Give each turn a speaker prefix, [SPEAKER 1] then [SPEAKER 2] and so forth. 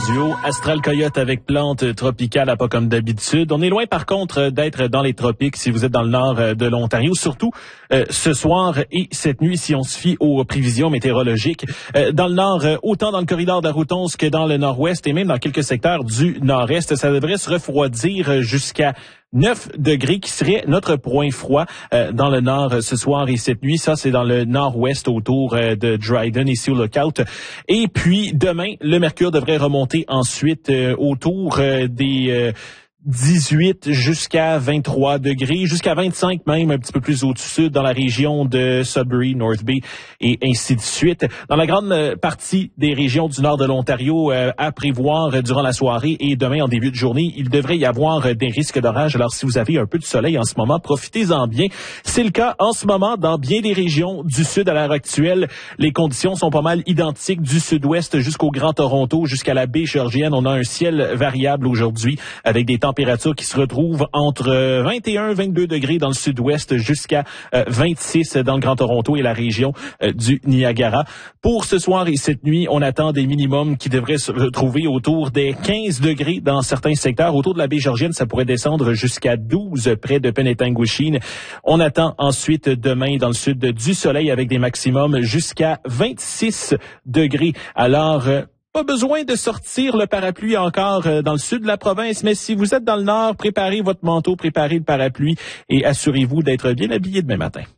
[SPEAKER 1] duo Astral Coyote avec Plante Tropicale, pas comme d'habitude. On est loin par contre d'être dans les tropiques si vous êtes dans le nord de l'Ontario, surtout ce soir et cette nuit si on se fie aux prévisions météorologiques. Dans le nord, autant dans le corridor de la route 11 que dans le nord-ouest et même dans quelques secteurs du nord-est, ça devrait se refroidir jusqu'à 9 degrés qui serait notre point froid dans le nord ce soir et cette nuit. Ça, c'est dans le nord-ouest autour de Dryden, ici au Lookout. Et puis, demain, le mercure devrait remonter ensuite autour des 18 jusqu'à 23 degrés, jusqu'à 25 même, un petit peu plus au-dessus dans la région de Sudbury, North Bay et ainsi de suite. Dans la grande partie des régions du nord de l'Ontario, à prévoir durant la soirée et demain en début de journée, il devrait y avoir des risques d'orage. Alors si vous avez un peu de soleil en ce moment, profitez-en bien. C'est le cas en ce moment dans bien des régions du sud à l'heure actuelle. Les conditions sont pas mal identiques du sud-ouest jusqu'au Grand Toronto, jusqu'à la baie Georgienne. On a un ciel variable aujourd'hui avec des températures qui se retrouvent entre 21 22 degrés dans le sud-ouest jusqu'à 26 dans le Grand Toronto et la région du Niagara. Pour ce soir et cette nuit, on attend des minimums qui devraient se retrouver autour des 15 degrés dans certains secteurs. Autour de la baie Georgienne, ça pourrait descendre jusqu'à 12 près de Penetanguishene. On attend ensuite demain dans le sud du soleil avec des maximums jusqu'à 26 degrés. Alors, pas besoin de sortir le parapluie encore dans le sud de la province, mais si vous êtes dans le nord, préparez votre manteau, préparez le parapluie et assurez-vous d'être bien habillé demain matin.